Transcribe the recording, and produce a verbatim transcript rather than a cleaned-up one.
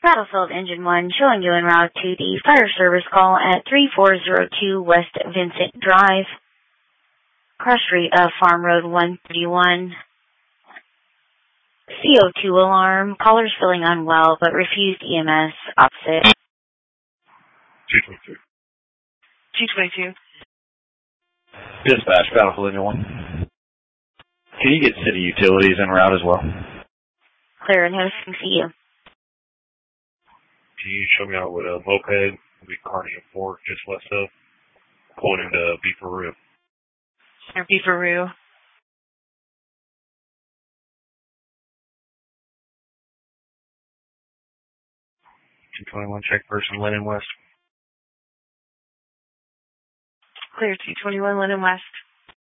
Battlefield Engine one showing you en route to the fire service call at three four zero two West Vincent Drive, cross street of Farm Road one thirty-one. C O two alarm. Caller's feeling unwell but refused E M S opposite. two twenty-two. two twenty-two. Dispatch, Battlefield Engine one. Can you get city utilities en route as well? Clear and hosting C U. Can you show me out with a moped? It'll be Carnegie Fork, just west of, going into Beefaroo. Or Beefaroo. two twenty-one, check person, Lennon West. Clear two twenty-one, Lennon West.